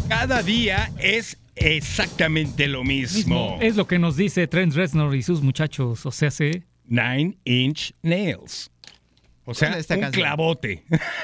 Cada día es exactamente lo mismo. Es lo que nos dice Trent Reznor y sus muchachos, o sea, se... 9 Inch Nails. O sea, un canción? clavote.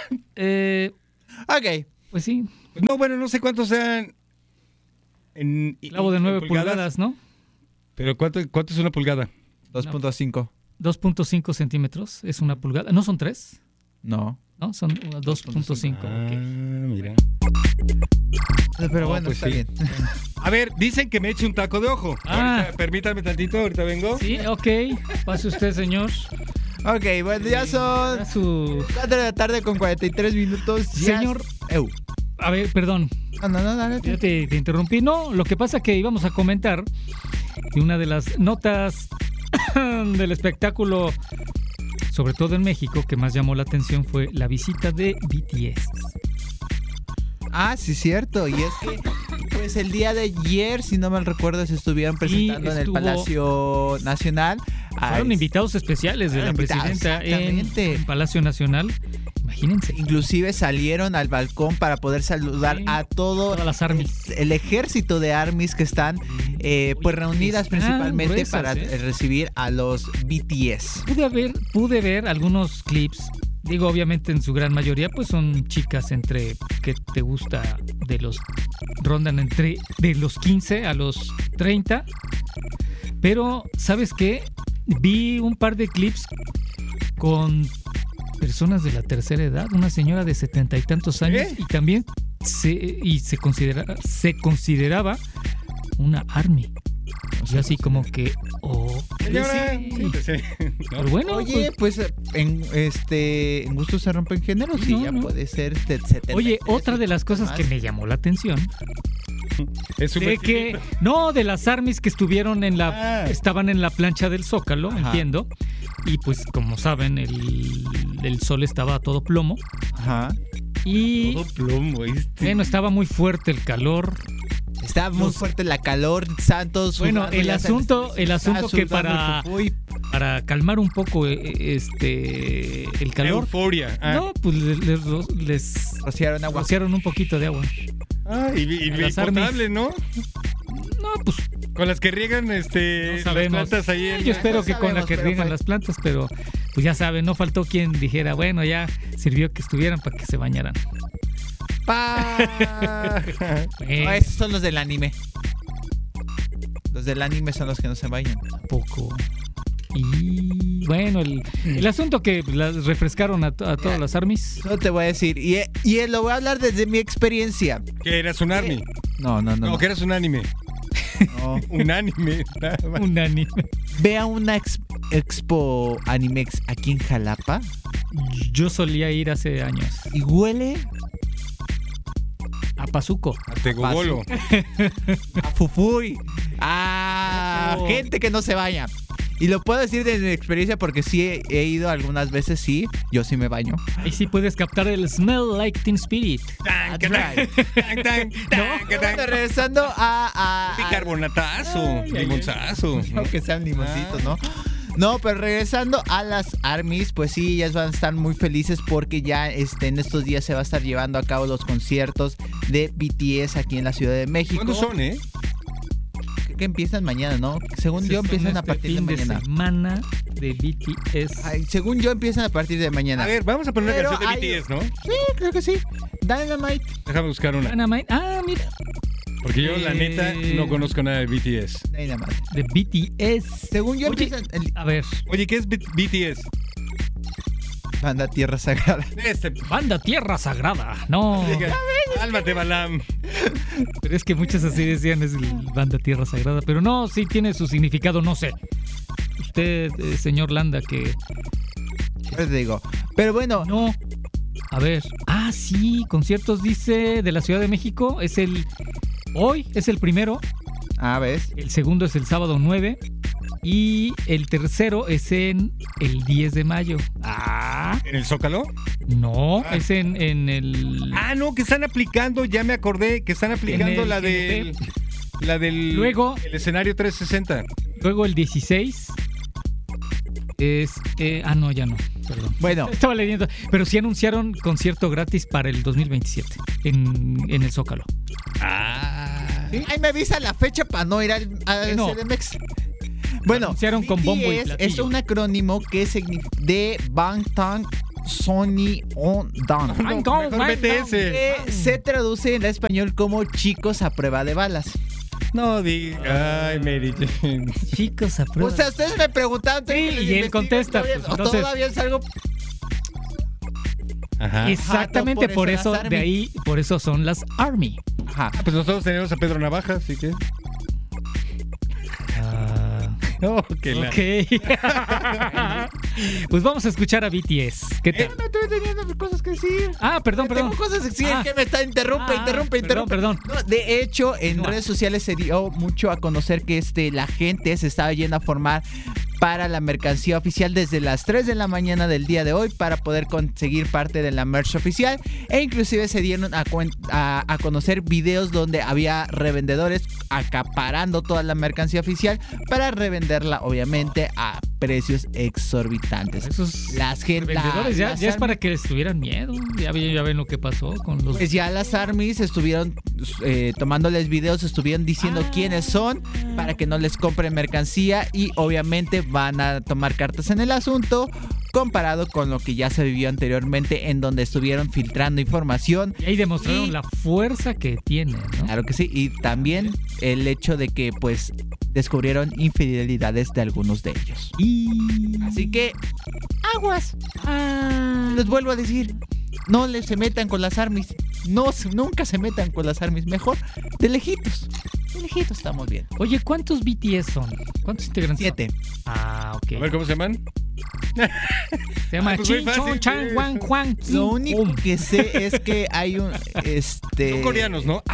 Ok. Pues sí. No, bueno, no sé cuántos sean. Clavo de 9 pulgadas, ¿no? Pero ¿cuánto es una pulgada? 2.5. 2.5 centímetros es una pulgada. ¿No son 3? No. ¿No? Son 2.5. Okay. Mira. Pero bueno, pues está sí. bien. A ver, dicen que me eche un taco de ojo. Ahorita, permítame tantito, ahorita vengo. Sí, ok. Pase usted, señor. Ok, bueno, ya son 4 de la tarde con 43 minutos. Señor. A ver, perdón. No, dale. Ya te interrumpí. No, lo que pasa es que íbamos a comentar que una de las notas del espectáculo, sobre todo en México, que más llamó la atención fue la visita de BTS. Ah, sí, cierto. Y es que, pues el día de ayer, si no mal recuerdo, se estuvieron presentando en el Palacio Nacional. Fueron invitados especiales de la presidenta en Palacio Nacional. Imagínense. Inclusive salieron al balcón para poder saludar a todas las ARMYs. El ejército de ARMYs que están pues reunidas principalmente gruesas, para recibir a los BTS. Pude ver algunos clips. Digo, obviamente en su gran mayoría pues son chicas entre, ¿qué te gusta? Rondan entre de los 15 a los 30. Pero, ¿sabes qué? Vi un par de clips con personas de la tercera edad, una señora de 70 y tantos años, y también se consideraba una ARMY. O sea, así como que... Sí. Pero bueno, oye, pues en gusto se rompen géneros y ya puede ser 70. Oye, otra de las cosas que me llamó la atención de las ARMYs que estuvieron estaban en la plancha del Zócalo, entiendo, y pues como saben el sol estaba a todo plomo. Ajá. Y todo plomo, bueno, estaba muy fuerte el calor. Estaba muy fuerte la calor, Santos. Bueno, el asunto que para calmar un poco el calor. Euforia. No, pues les rociaron un poquito de agua. Y potable, ¿no? No, pues con las que riegan las plantas ahí. Yo espero que con las que riegan las plantas, pero pues ya saben, no faltó quien dijera, bueno, ya sirvió que estuvieran para que se bañaran. Esos son los del anime. Los del anime son los que no se bañan. Poco. Y bueno, el asunto que las refrescaron a todas las ARMYs. No te voy a decir. Y lo voy a hablar desde mi experiencia. ¿Que eras un ARMY? No, que eras un anime. No, un anime. Un anime. Ve a una expo Animex aquí en Jalapa. Yo solía ir hace años. Y huele a Pazuco. A Tegogolo. A Fufuy. A gente que no se baña. Y lo puedo decir desde mi experiencia porque sí he ido algunas veces, sí. Yo sí me baño. Y sí puedes captar el smell like Teen Spirit. Regresando a bicarbonatazo, limonzazo. Que sean limoncitos, ¿no? No, pero regresando a las ARMYs, pues sí, ellas van a estar muy felices porque ya en estos días se va a estar llevando a cabo los conciertos de BTS aquí en la Ciudad de México. ¿Cuándo son, Que empiezan mañana, ¿no? Según yo empiezan a partir de mañana. Semana de BTS. Según yo empiezan a partir de mañana. A ver, vamos a poner una canción de BTS, ¿no? Sí, creo que sí. Dynamite. Déjame buscar una. Dynamite. Mira. Porque yo, la neta, no conozco nada de BTS. Dynamite. De BTS. Según yo empiezan... A ver. Oye, ¿qué es BTS? Banda Tierra Sagrada. Banda Tierra Sagrada. No. Cálmate, Balam. Pero es que muchas así decían es Banda Tierra Sagrada. Pero no, sí tiene su significado, no sé. Usted, señor Landa, que... Te digo. Pero bueno. No. A ver. Sí, conciertos dice de la Ciudad de México. Hoy es el primero. ¿Ves? El segundo es el sábado 9. Y el tercero es en el 10 de mayo. ¿En el Zócalo? No, es en el... No, que están aplicando, ya me acordé, que están aplicando la del... Luego... El escenario 360. Luego el 16 es... no, ya no. Perdón. Bueno, Estaba leyendo, pero sí anunciaron concierto gratis para el 2027 en el Zócalo. ahí me avisa la fecha para no ir al No. CDMX. Bueno, Anunciaron con bombo y BTS es platillo. un acrónimo que significa de Bangtan Sonny On Dan, Mejor BTS. que se traduce en español como chicos a prueba de balas. No, ay, Mary Jane. Chicos, a prueba. O sea, ustedes me preguntaban. Sí, que les y él investigue contesta, todavía, pues, o entonces- todavía es algo. Ajá. Exactamente, Ajá, por las eso, Army. de ahí, por eso son las Army. Ajá. Pues nosotros tenemos a Pedro Navaja, así que. Oh, que la- Ok. Pues vamos a escuchar a BTS. ¿Qué tal? No estoy teniendo cosas que decir. Perdón. Tengo cosas que decir, que me está interrumpe. Perdón. No, de hecho, en No. redes sociales se dio mucho a conocer que la gente se estaba yendo a formar para la mercancía oficial desde las 3 de la mañana del día de hoy para poder conseguir parte de la merch oficial, e inclusive se dieron a conocer videos donde había revendedores acaparando toda la mercancía oficial para revenderla obviamente a precios exorbitantes. Esos Las vendedores ya es para que les tuvieran miedo. Ya ven lo que pasó con los... Pues ya las armies estuvieron tomándoles videos, estuvieron diciendo quiénes son para que no les compren mercancía, y obviamente van a tomar cartas en el asunto comparado con lo que ya se vivió anteriormente, en donde estuvieron filtrando información. Y ahí demostraron Y- la fuerza que tienen, ¿no? Claro que sí, y también el hecho de que pues descubrieron infidelidades de algunos de ellos. Así que aguas. Les vuelvo a decir, no se metan con las armies. Nunca se metan con las armies. Mejor de lejitos. De lejitos estamos bien. Oye, ¿cuántos BTS son? ¿Cuántos integrantes? 7. Ok. A ver, ¿cómo se llaman? Se llama pues muy Chin Chong fácil, Chan sí. Wan Juan Kim Lo único Hum. que sé es que hay un Son coreanos, ¿no?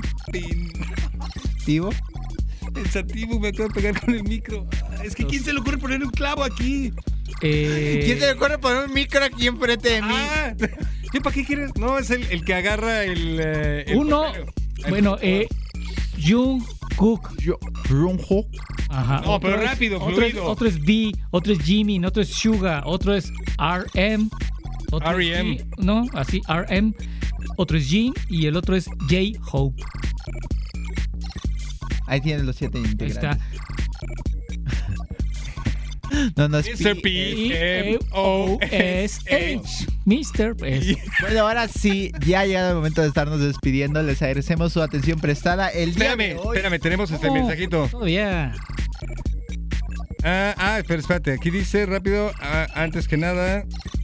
Tivo. Pensativo, me acabo de pegar con el micro. Es que ¿quién se le ocurre poner un clavo aquí? ¿Quién se le ocurre poner un micro aquí enfrente de mí? ¿Yo para qué quieres? No, es el que agarra el Uno, portero. bueno, Jungkook. Ronjo. Ajá. No, pero Otro es- rápido, otro fluido. otro es V, otro es Jimin, otro es Suga, otro es RM. Otro es R.E.M.. G, no, así, RM. Otro es Jin y el otro es J-Hope. Ahí tienen los 7 Ahí integrantes. está. No, no es Mr. P. E-O-S-H. Mr. S. Bueno, ahora sí, ya ha llegado el momento de estarnos despidiendo. Les agradecemos su atención prestada. El día de hoy. Espérame, tenemos este Oh, mensajito. Todavía. Pero espérate, aquí dice rápido, antes que nada.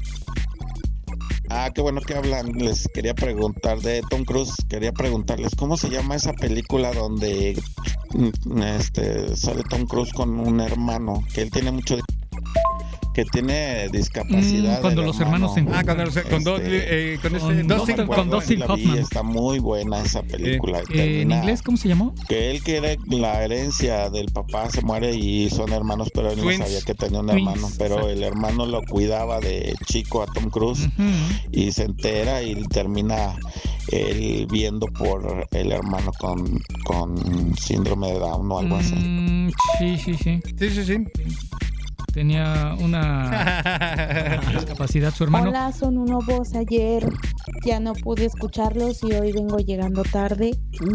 Qué bueno que hablan. Les quería preguntar de Tom Cruise. Quería preguntarles cómo se llama esa película donde sale Tom Cruise con un hermano, que él tiene que tiene discapacidad. Cuando el los hermanos se encuentran. Con Dustin con Dustin Hoffman. Está muy buena esa película. ¿En Termina inglés cómo se llamó? que él quiere la herencia del papá, se muere y son hermanos, pero él Twins. no sabía que tenía un Twins, hermano, pero exacto. el hermano lo cuidaba de chico a Tom Cruise. Ujú. Y se entera y termina él viendo por el hermano con síndrome de Down o algo así. Sí. Sí. Tenía una discapacidad su hermano. Hola, son nuevos. Ayer ya no pude escucharlos y hoy vengo llegando tarde.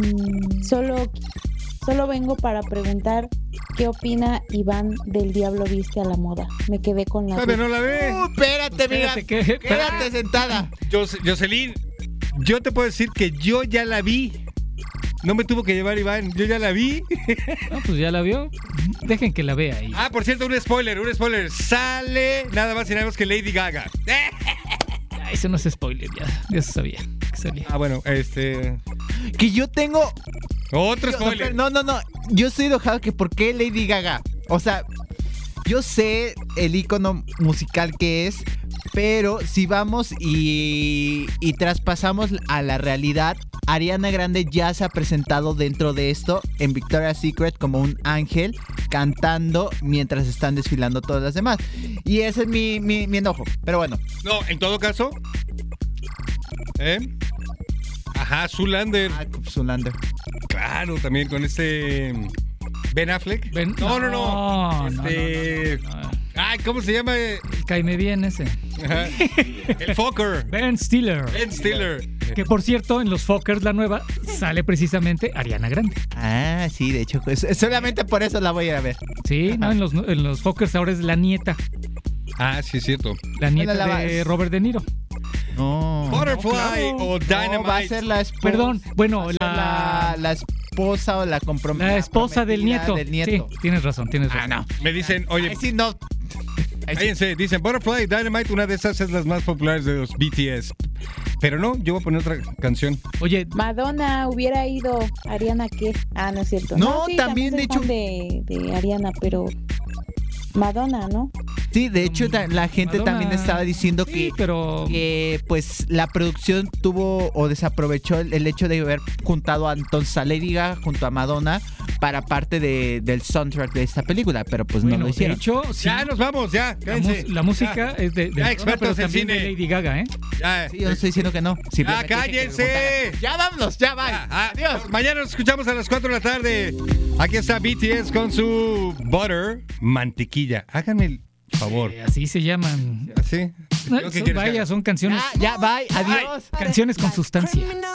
Solo vengo para preguntar qué opina Iván del Diablo Viste a la Moda. Me quedé con la Todavía duda. no la ve. Espérate, amiga. Espérate, Quédate sentada. Jocelyn, yo te puedo decir que yo ya la vi. No me tuvo que llevar Iván, yo ya la vi. No, pues ya la vio. Dejen que la vea ahí. Por cierto, un spoiler. Sale nada más y nada menos que Lady Gaga. Eso no es spoiler, ya se sabía que salía. Bueno, Que yo tengo. otro spoiler. No. Yo estoy enojado que por qué Lady Gaga. O sea, yo sé el icono musical que es, pero si vamos y traspasamos a la realidad, Ariana Grande ya se ha presentado dentro de esto en Victoria's Secret como un ángel cantando mientras están desfilando todas las demás. Y ese es mi enojo. Pero bueno. No, en todo caso. Zoolander. Zoolander. Claro, también con Ben Affleck. Ben- No. no. Ay, ¿cómo se llama? Cáeme bien ese. Ajá. El Fokker. Ben Stiller. Ben Stiller. Que por cierto, en los Fockers, la nueva, sale precisamente Ariana Grande. Ah, sí, de hecho, pues, solamente por eso la voy a ir a ver. Sí, ¿no? En los Fockers ahora es la nieta. Ah, sí, es cierto. La nieta Bueno, de Robert De Niro. No. Butterfly claro. o Dynamite. No, va a ser la esposa. Perdón, bueno, va a ser la esposa o la comprometida. la esposa del nieto. Del nieto. Sí, tienes razón. Ah, no. Me dicen, oye, Ahí sí no. Ahí sí. cállense, dicen Butterfly y Dynamite, una de esas es las más populares de los BTS. Pero no, yo voy a poner otra canción. Oye, Madonna hubiera ido. ¿Ariana qué? Ah, no es cierto. No, sí, también, soy de hecho- fan de Ariana, pero Madonna, ¿no? Sí, de hecho, la gente Madonna, también estaba diciendo sí, pero que pues la producción tuvo o desaprovechó el hecho de haber juntado entonces a Lady Gaga junto a Madonna para parte del soundtrack de esta película, pero pues no bueno, lo de hicieron. hecho, sí, Ya nos vamos, ya. Cállense. la música es de Ya, expertos pero en también cine. de Lady Gaga, ¿eh? Ya, Sí, yo no estoy diciendo que no. Simplemente dije que cállense. juntaran. Ya vámonos, ya bye. Adiós. Mañana nos escuchamos a las 4 de la tarde. Aquí está BTS con su Butter, mantequilla. Háganme el favor. Así se llaman. ¿Sí? No, ¿Qué quieres que haga? vaya, son canciones, Ya, bye. Adiós. canciones con sustancia. Criminal.